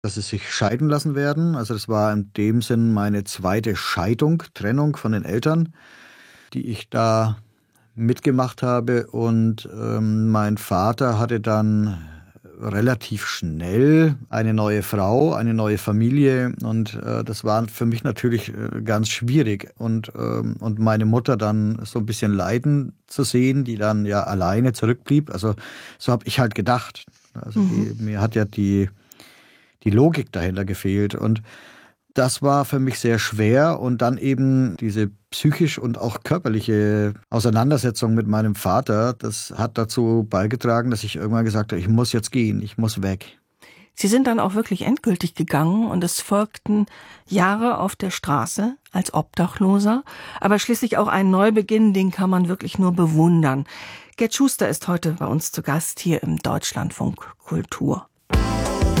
dass sie sich scheiden lassen werden. Also das war in dem Sinn meine zweite Scheidung, Trennung von den Eltern, die ich da mitgemacht habe. Und mein Vater hatte dann relativ schnell eine neue Frau, eine neue Familie. Und das war für mich natürlich ganz schwierig. Und meine Mutter dann so ein bisschen leiden zu sehen, die dann ja alleine zurückblieb. Also so habe ich halt gedacht. Also Mhm. mir hat ja die Logik dahinter gefehlt. Und das war für mich sehr schwer. Und dann eben diese psychisch und auch körperliche Auseinandersetzung mit meinem Vater, das hat dazu beigetragen, dass ich irgendwann gesagt habe, ich muss jetzt gehen, ich muss weg. Sie sind dann auch wirklich endgültig gegangen und es folgten Jahre auf der Straße als Obdachloser, aber schließlich auch ein Neubeginn, den kann man wirklich nur bewundern. Gerd Schuster ist heute bei uns zu Gast hier im Deutschlandfunk Kultur.